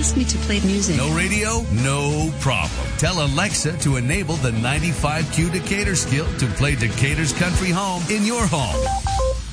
asked me to play music. No radio? No problem. Tell Alexa to enable the 95Q Decatur skill to play Decatur's country home in your home.